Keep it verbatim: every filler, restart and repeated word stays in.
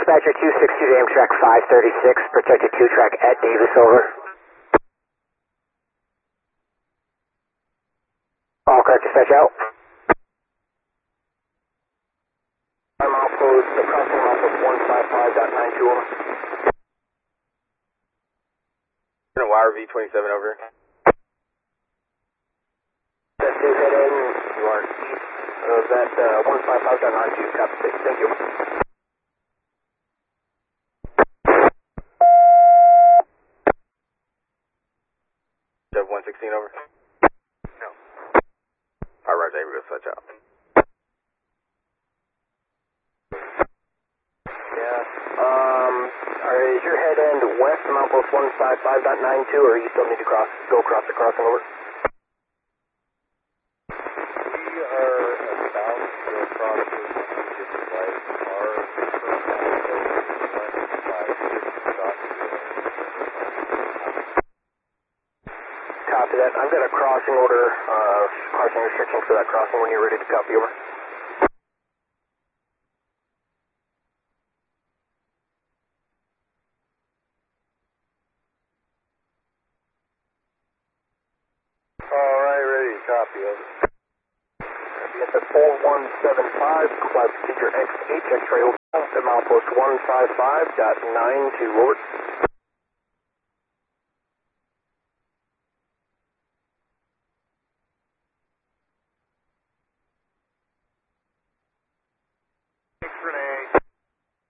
Dispatcher two six two to Amtrak five thirty-six, protected two track at Davis, over. All correct, dispatch out. I'm outpost, the crossing outpost one five five dot nine two, over. Wire V twenty-seven, over. That's two head in, you are east of that uh, one five five dot nine two, copy six, thank you. one sixteen, over. No. Alright, Roger, here we go, switch out. Yeah, um, are, is your head end west of outpost one five five dot nine two, or you still need to cross, go across the crossing, over? We are about to go across the different light. Our current Copy that. I've got a crossing order, uh, crossing restrictions for that crossing when you're ready to copy, over. Alright, ready, copy, over. At the four one seven five, Cloud Procedure X H, X-ray over, at milepost one five five dot nine two, over.